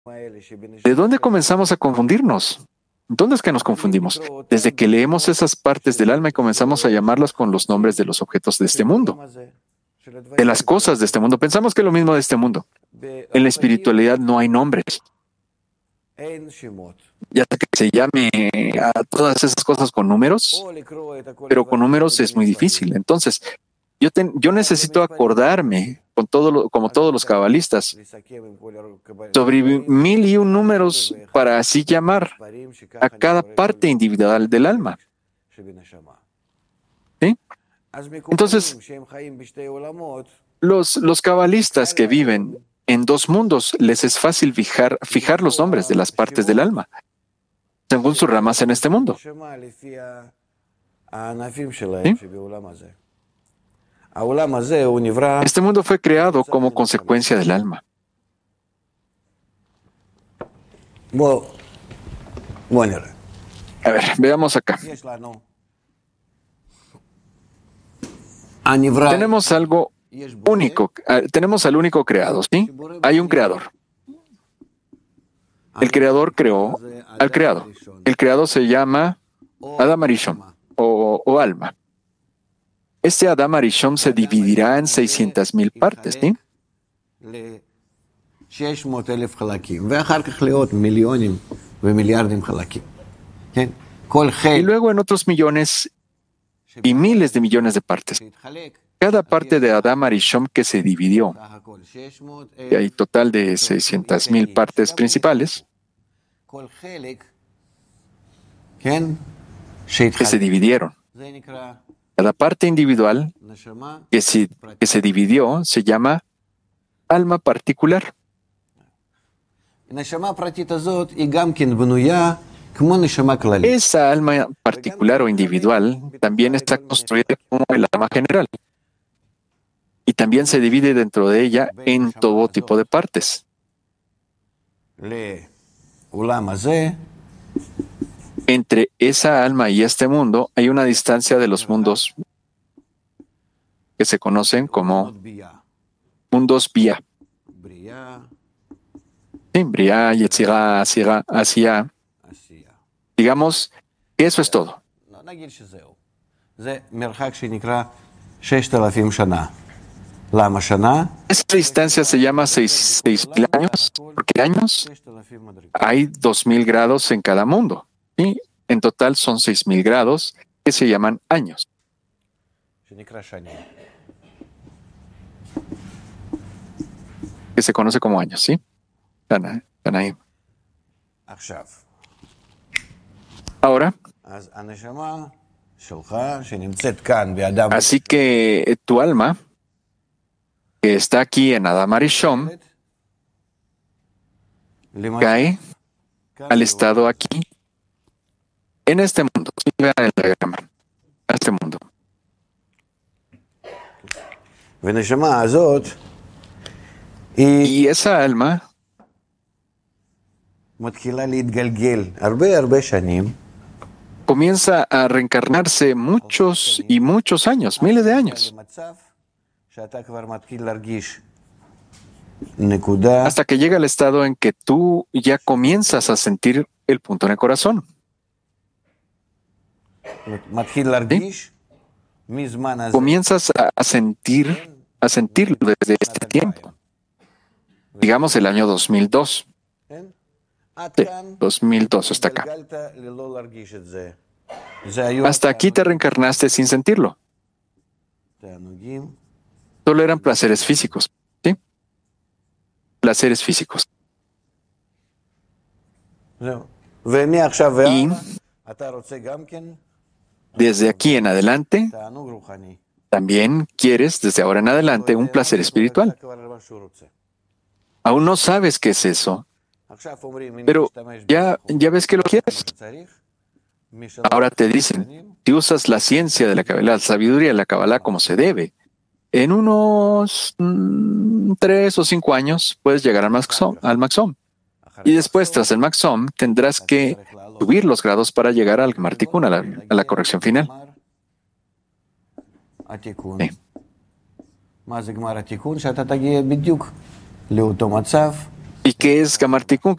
¿De dónde comenzamos a confundirnos? ¿Dónde es que nos confundimos? Desde que leemos esas partes del alma y comenzamos a llamarlas con los nombres de los objetos de este mundo, de las cosas de este mundo. Pensamos que es lo mismo de este mundo. En la espiritualidad no hay nombres. Ya sea que se llame a todas esas cosas con números, pero con números es muy difícil. Entonces, yo necesito acordarme, como todos los cabalistas, sobre 1001 números para así llamar a cada parte individual del alma. ¿Sí? Entonces, los cabalistas que viven en dos mundos, les es fácil fijar los nombres de las partes del alma, según sus ramas en este mundo. ¿Sí? Este mundo fue creado como consecuencia del alma. A ver, veamos acá. Tenemos algo único, tenemos al único creado, ¿sí? Hay un creador. El creador creó al creado. El creado se llama Adam Arishon o alma. Este Adam Arishon se dividirá en 600,000 partes, ¿sí? Y luego en otros millones y miles de millones de partes. Cada parte de Adam Arishon que se dividió, y hay total de 600,000 partes principales, que se dividieron. Cada parte individual que se dividió se llama alma particular. Esa alma particular o individual también está construida como el alma general. Y también se divide dentro de ella en todo tipo de partes. Entre esa alma y este mundo hay una distancia de los mundos que se conocen como mundos Bia. Sí, Bria, Yetzirah, Asira, Asiya. Digamos que eso es todo. Esta distancia se llama 6,000 años, porque años hay 2,000 grados en cada mundo. Y en total son 6,000 grados que se llaman años. Que se conoce como años, ¿sí? Están ahí. Ahora, así que tu alma, que está aquí en Adam Arishon, cae al estado aquí, en este mundo. Vean el diagrama. Este mundo. Y esa alma comienza a reencarnarse muchos y muchos años, miles de años, hasta que llega el estado en que tú ya comienzas a sentir el punto en el corazón. ¿Sí? Comienzas a sentirlo desde este tiempo. Digamos el año 2002. Sí, 2002 hasta acá. Hasta aquí te reencarnaste sin sentirlo. Solo eran placeres físicos, ¿sí? Placeres físicos. Y desde aquí en adelante, también quieres, desde ahora en adelante, un placer espiritual. Aún no sabes qué es eso, pero ya ves que lo quieres. Ahora te dicen, si usas la ciencia de la Kabbalah, la sabiduría de la Kabbalah como se debe, en unos 3 o 5 años puedes llegar al Maxom. Y después, tras el Maxom, tendrás que subir los grados para llegar al Martikun, a la corrección final. Sí. ¿Y qué es Gamar Tikkun?